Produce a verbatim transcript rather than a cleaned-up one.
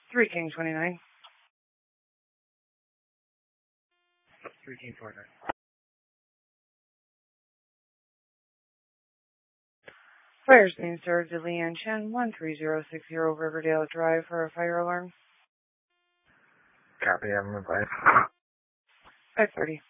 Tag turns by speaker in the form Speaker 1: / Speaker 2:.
Speaker 1: three King twenty-nine.
Speaker 2: three King twenty-nine.
Speaker 1: Fire's being served to Leanne Chen, one three zero six zero Riverdale Drive for a fire alarm.
Speaker 2: Copy, I'm advised.
Speaker 1: five thirty.